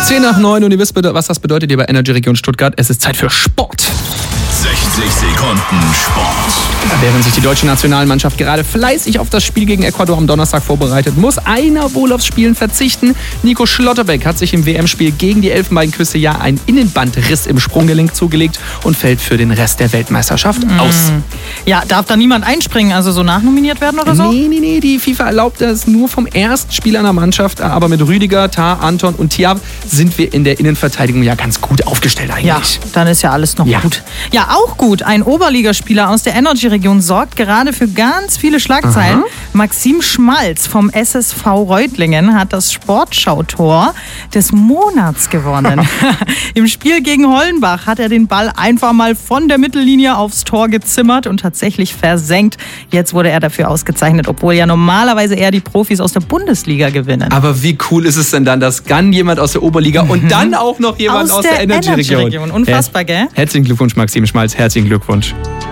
10:09 und ihr wisst, was das bedeutet hier bei Energy Region Stuttgart. Es ist Zeit für Sport. 60 Sekunden Sport. Während sich die deutsche Nationalmannschaft gerade fleißig auf das Spiel gegen Ecuador am Donnerstag vorbereitet, muss einer wohl aufs Spielen verzichten. Nico Schlotterbeck hat sich im WM-Spiel gegen die Elfenbeinküste ja einen Innenbandriss im Sprunggelenk zugelegt und fällt für den Rest der Weltmeisterschaft aus. Ja, darf da niemand einspringen, also so nachnominiert werden oder so? Nee, die FIFA erlaubt das nur vom ersten Spiel einer Mannschaft, aber mit Rüdiger, Tah, Anton und Thiaw sind wir in der Innenverteidigung ja ganz gut aufgestellt eigentlich. Ja, dann ist ja alles noch gut. Ja, auch gut. Ein Oberligaspieler aus der Energy-Region sorgt gerade für ganz viele Schlagzeilen. Maxim Schmalz vom SSV Reutlingen hat das Sportschautor des Monats gewonnen. Im Spiel gegen Hollenbach hat er den Ball einfach mal von der Mittellinie aufs Tor gezimmert und tatsächlich versenkt. Jetzt wurde er dafür ausgezeichnet, obwohl ja normalerweise eher die Profis aus der Bundesliga gewinnen. Aber wie cool ist es denn dann, dass jemand aus der Oberliga und dann auch noch jemand aus der Energy-Region. Unfassbar, gell? Herzlichen Glückwunsch, Maxim Schmalz. Herzlichen Glückwunsch.